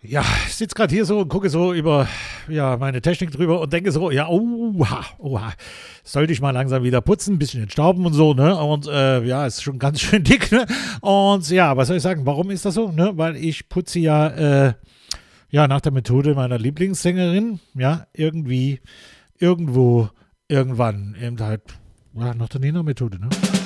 Ja, ich sitze gerade hier so und gucke so über meine Technik drüber und denke so, ja, oha, oha, sollte ich mal langsam wieder putzen, ein bisschen entstauben und so, ne? Und ist schon ganz schön dick, ne? Und ja, was soll ich sagen, warum ist das so, ne? Weil ich putze nach der Methode meiner Lieblingssängerin, ja, irgendwie, irgendwo, irgendwann, eben halt, nach der Nena-Methode, ne?